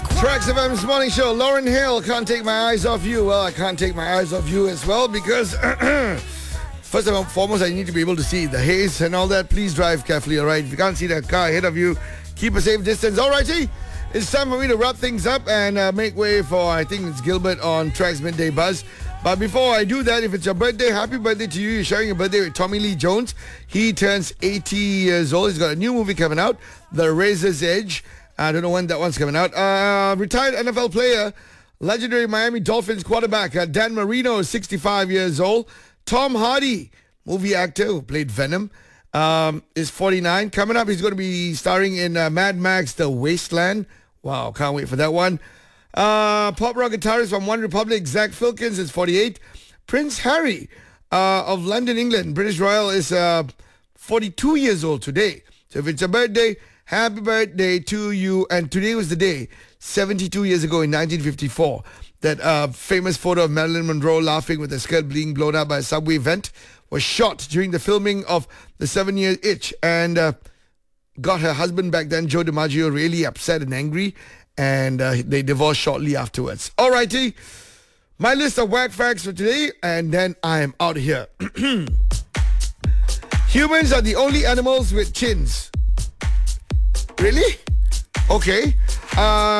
Tracks FM's morning show. Lauren Hill, Can't Take My Eyes Off You. Well, I can't take my eyes off you as well because first and foremost, I need to be able to see the haze and all that. Please drive carefully, all right? If you can't see the car ahead of you, keep a safe distance. All righty, it's time for me to wrap things up and make way for, I think it's Gilbert on Tracks Midday Buzz. But before I do that, if it's your birthday, happy birthday to you. You're sharing your birthday with Tommy Lee Jones. He turns 80 years old. He's got a new movie coming out, The Razor's Edge. I don't know when that one's coming out. Retired NFL player, legendary Miami Dolphins quarterback, Dan Marino is 65 years old. Tom Hardy, movie actor who played Venom, is 49. Coming up, he's going to be starring in Mad Max, The Wasteland. Wow, can't wait for that one. Pop rock guitarist from One Republic, Zach Filkins, is 48. Prince Harry of London, England, British Royal, is 42 years old today. So if it's a birthday, happy birthday to you. And today was the day, 72 years ago in 1954, that famous photo of Marilyn Monroe laughing with her skirt being blown up by a subway vent was shot during the filming of The 7-Year Itch, and got her husband back then, Joe DiMaggio, really upset and angry, and they divorced shortly afterwards. Alrighty, my list of whack facts for today, and then I am out of here. Humans are the only animals with chins. Really? Okay.